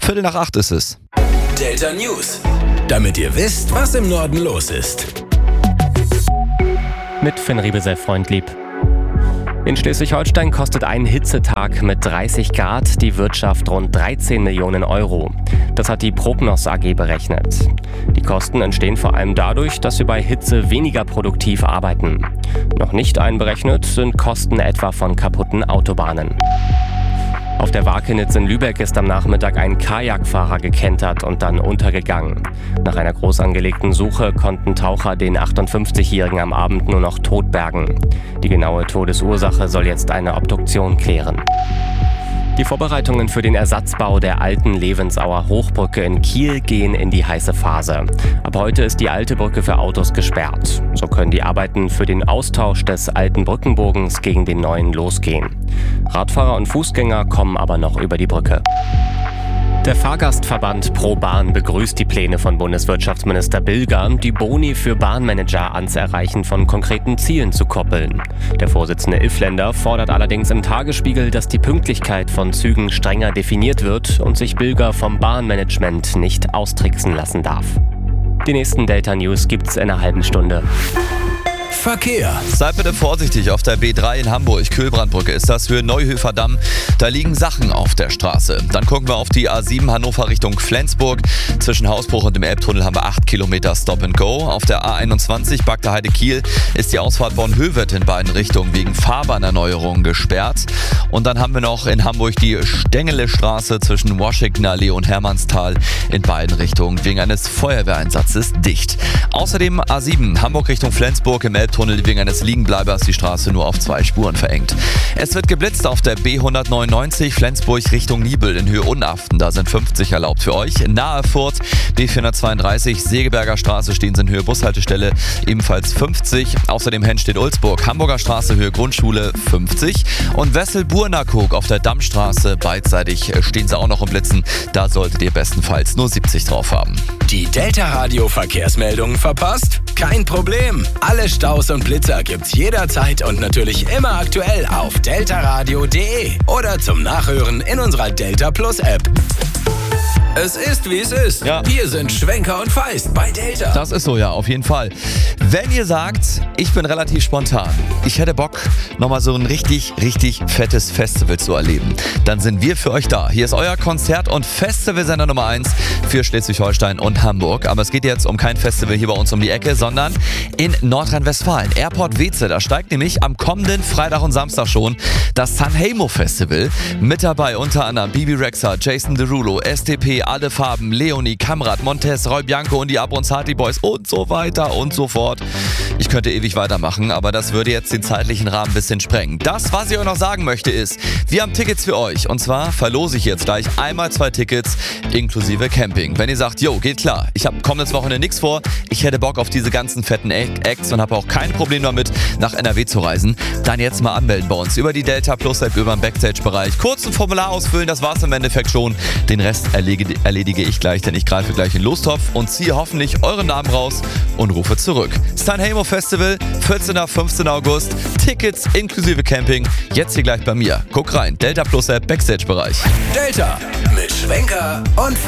7:15 ist es. Delta News. Damit ihr wisst, was im Norden los ist. Mit Finn Riebesell-Freundlieb. In Schleswig-Holstein kostet ein Hitzetag mit 30 Grad die Wirtschaft rund 13 Millionen Euro. Das hat die Prognos AG berechnet. Die Kosten entstehen vor allem dadurch, dass wir bei Hitze weniger produktiv arbeiten. Noch nicht einberechnet sind Kosten etwa von kaputten Autobahnen. Auf der Wakenitz in Lübeck ist am Nachmittag ein Kajakfahrer gekentert und dann untergegangen. Nach einer groß angelegten Suche konnten Taucher den 58-Jährigen am Abend nur noch tot bergen. Die genaue Todesursache soll jetzt eine Obduktion klären. Die Vorbereitungen für den Ersatzbau der alten Levensauer Hochbrücke in Kiel gehen in die heiße Phase. Ab heute ist die alte Brücke für Autos gesperrt. So können die Arbeiten für den Austausch des alten Brückenbogens gegen den neuen losgehen. Radfahrer und Fußgänger kommen aber noch über die Brücke. Der Fahrgastverband ProBahn begrüßt die Pläne von Bundeswirtschaftsminister Bilger, die Boni für Bahnmanager ans Erreichen von konkreten Zielen zu koppeln. Der Vorsitzende Iffländer fordert allerdings im Tagesspiegel, dass die Pünktlichkeit von Zügen strenger definiert wird und sich Bilger vom Bahnmanagement nicht austricksen lassen darf. Die nächsten Delta News gibt's in einer halben Stunde. Verkehr. Seid bitte vorsichtig auf der B3 in Hamburg. Kühlbrandbrücke ist das, Höhe Neuhöfer Damm. Da liegen Sachen auf der Straße. Dann gucken wir auf die A7 Hannover Richtung Flensburg. Zwischen Hausbruch und dem Elbtunnel haben wir 8 Kilometer Stop and Go. Auf der A21 Bagdaheide Kiel ist die Ausfahrt Born-Höwedt in beiden Richtungen wegen Fahrbahnerneuerungen gesperrt. Und dann haben wir noch in Hamburg die Stengelestraße zwischen Washingtonallee und Hermannsthal in beiden Richtungen wegen eines Feuerwehreinsatzes dicht. Außerdem A7 Hamburg Richtung Flensburg im Elbtunnel wegen eines Liegenbleibers die Straße nur auf 2 Spuren verengt. Es wird geblitzt auf der B199 Flensburg Richtung Niebüll in Höhe Unaften. Da sind 50 erlaubt für euch. Nahe Furth B432 Segeberger Straße stehen Sie in Höhe Bushaltestelle ebenfalls 50. Außerdem Hennstedt-Ulzburg Hamburger Straße Höhe Grundschule 50. Und Wessel-Burnakog auf der Dammstraße beidseitig stehen Sie auch noch im Blitzen. Da solltet ihr bestenfalls nur 70 drauf haben. Die Delta Radio Verkehrsmeldungen verpasst? Kein Problem. Alle Staus und Blitzer gibt's jederzeit und natürlich immer aktuell auf deltaradio.de oder zum Nachhören in unserer Delta Plus App. Es ist, wie es ist. Ja. Wir sind Schwenker und Feist bei Delta. Das ist so, ja, auf jeden Fall. Wenn ihr sagt, ich bin relativ spontan, ich hätte Bock, nochmal so ein richtig fettes Festival zu erleben, dann sind wir für euch da. Hier ist euer Konzert- und Festivalsender Nummer 1 für Schleswig-Holstein und Hamburg. Aber es geht jetzt um kein Festival hier bei uns um die Ecke, sondern in Nordrhein-Westfalen. Airport Weze, da steigt nämlich am kommenden Freitag und Samstag schon das Sanremo Festival. Mit dabei unter anderem Bibi Rexha, Jason Derulo, SDP, Alle Farben, Leonie, Kamrat, Montez, Roy Bianco und die Abronzati Boys und so weiter und so fort. Ich könnte ewig weitermachen, aber das würde jetzt den zeitlichen Rahmen ein bisschen sprengen. Das, was ich euch noch sagen möchte, ist, wir haben Tickets für euch. Und zwar verlose ich jetzt gleich einmal 2 Tickets inklusive Camping. Wenn ihr sagt, jo, geht klar, ich habe kommendes Wochenende nichts vor, ich hätte Bock auf diese ganzen fetten Acts und habe auch kein Problem damit, nach NRW zu reisen, dann jetzt mal anmelden bei uns über die Delta Plus App, über den Backstage-Bereich. Kurz ein Formular ausfüllen, das war's im Endeffekt schon. Den Rest erledige ich gleich, denn ich greife gleich in den Lostopf und ziehe hoffentlich euren Namen raus und rufe zurück. Sanremo Festival, 14. 15. August, Tickets inklusive Camping, jetzt hier gleich bei mir. Guck rein, Delta Plus App, Backstage-Bereich. Delta mit Schwenker und